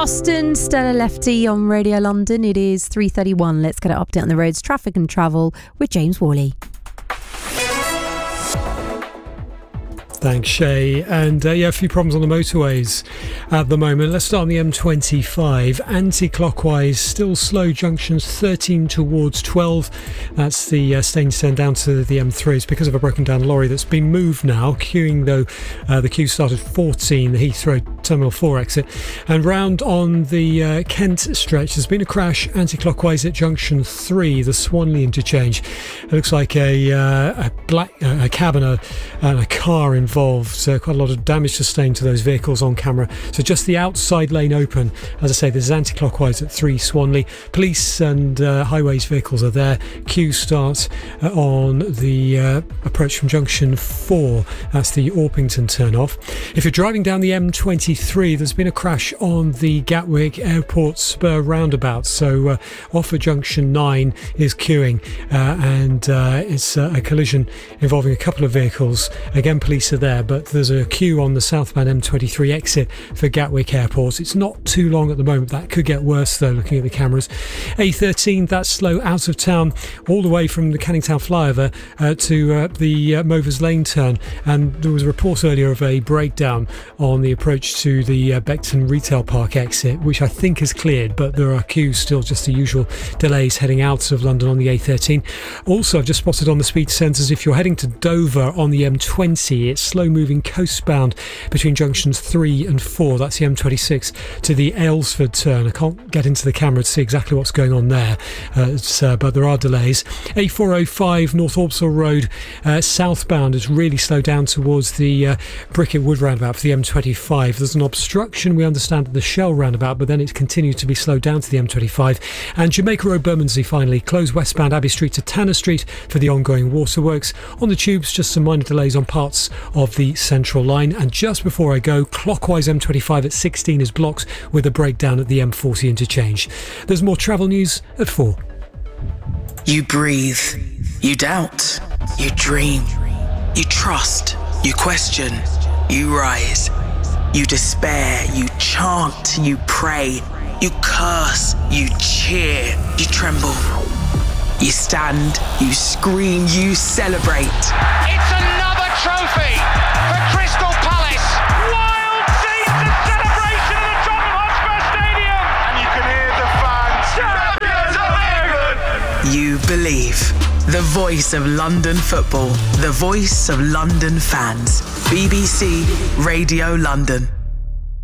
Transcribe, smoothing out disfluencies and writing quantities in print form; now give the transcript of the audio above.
Boston, Stella Lefty on Radio London. It is 3:31. Let's get an update on the roads, traffic and travel with James Worley. Thanks, Shay. And a few problems on the motorways at the moment. Let's start on the M25. Anti-clockwise, still slow junctions 13 towards 12. That's the Stainston down to the M3. It's because of a broken down lorry that's been moved now. Queuing though, the queue started 14, the Heathrow Terminal 4 exit. And round on the Kent stretch, there's been a crash anti-clockwise at junction 3, the Swanley interchange. It looks like a cab and a car involved. Quite a lot of damage sustained to those vehicles on camera. So just the outside lane open. As I say, there's anti-clockwise at 3 Swanley. Police and highways vehicles are there. Queue starts on the approach from junction 4. That's the Orpington turn-off. If you're driving down the M23, there's been a crash on the Gatwick Airport Spur roundabout. So off at junction 9 is queuing, and it's a collision involving a couple of vehicles. Again, police are there, but there's a queue on the southbound M23 exit for Gatwick Airport. It's not too long at the moment. That could get worse though, looking at the cameras. A13, that's slow out of town all the way from the Canning Town flyover to the Movers Lane turn, and there was a report earlier of a breakdown on the approach to the Beckton Retail Park exit, which I think has cleared, but there are queues still, just the usual delays heading out of London on the A13. Also, I've just spotted on the speed sensors, if you're heading to Dover on the M20, it's slow moving coastbound between junctions 3 and 4. That's the M26 to the Aylesford turn. I can't get into the camera to see exactly what's going on there, but there are delays. A405 North Orpsall Road southbound is really slowed down towards the Bricket Wood roundabout for the M25. There's an obstruction, we understand, at the Shell roundabout, but then it's continued to be slowed down to the M25. And Jamaica Road Bermondsey finally closed westbound Abbey Street to Tanner Street for the ongoing waterworks. On the tubes, just some minor delays on parts of the Central Line. And just before I go, clockwise M25 at 16 is blocked with a breakdown at the M40 interchange. There's more travel news at 4. You breathe, you doubt, you dream, you trust, you question, you rise, you despair, you chant, you pray, you curse, you cheer, you tremble. You stand, you scream, you celebrate. It's another trophy for Crystal Palace. Wild scenes and celebration in the Tottenham Hotspur Stadium. And you can hear the fans. Champions of England. You believe. The voice of London football. The voice of London fans. BBC Radio London.